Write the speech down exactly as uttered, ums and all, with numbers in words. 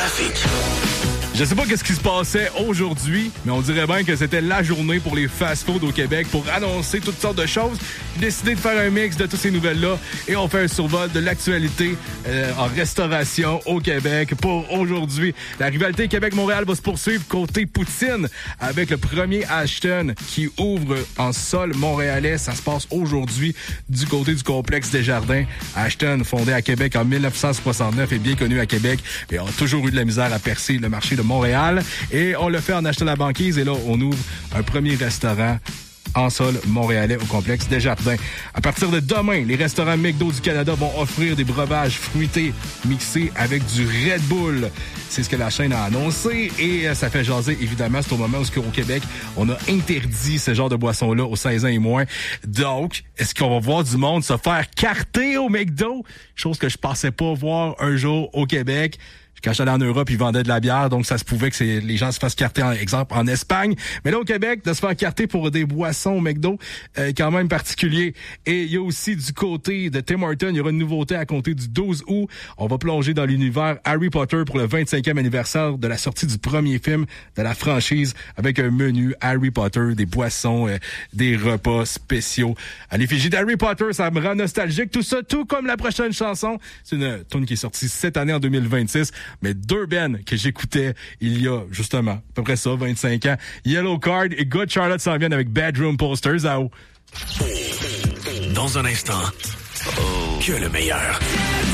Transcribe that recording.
trafic. Je sais pas qu'est-ce qui se passait aujourd'hui, mais on dirait bien que c'était la journée pour les fast-food au Québec pour annoncer toutes sortes de choses. J'ai décidé de faire un mix de toutes ces nouvelles-là et on fait un survol de l'actualité euh, en restauration au Québec pour aujourd'hui. La rivalité Québec-Montréal va se poursuivre côté poutine avec le premier Ashton qui ouvre en sol montréalais. Ça se passe aujourd'hui du côté du complexe Desjardins. Ashton, fondé à Québec en dix-neuf cent soixante-neuf, est bien connu à Québec et a toujours eu de la misère à percer le marché de Montréal. Et on le fait en achetant la banquise. Et là, on ouvre un premier restaurant en sol montréalais au complexe Desjardins. À partir de demain, les restaurants McDo du Canada vont offrir des breuvages fruités mixés avec du Red Bull. C'est ce que la chaîne a annoncé et ça fait jaser, évidemment. C'est au moment où, au Québec, on a interdit ce genre de boisson-là aux seize ans et moins. Donc, est-ce qu'on va voir du monde se faire carter au McDo? Chose que je pensais pas voir un jour au Québec. Quand j'étais allé en Europe, ils vendaient de la bière, donc ça se pouvait que c'est, les gens se fassent carter, en exemple, en Espagne. Mais là, au Québec, de se faire carter pour des boissons au McDo, euh, quand même particulier. Et il y a aussi du côté de Tim Hortons, il y aura une nouveauté à compter du douze août. On va plonger dans l'univers Harry Potter pour le vingt-cinquième anniversaire de la sortie du premier film de la franchise avec un menu Harry Potter, des boissons, euh, des repas spéciaux. À l'effigie d'Harry Potter, ça me rend nostalgique. Tout ça, tout comme la prochaine chanson. C'est une tune qui est sortie cette année en deux mille vingt-six. Mais deux bands que j'écoutais il y a, justement, à peu près ça, vingt-cinq ans. Yellow Card et Good Charlotte s'en viennent avec Bedroom Posters. À haut. Dans un instant, que le meilleur.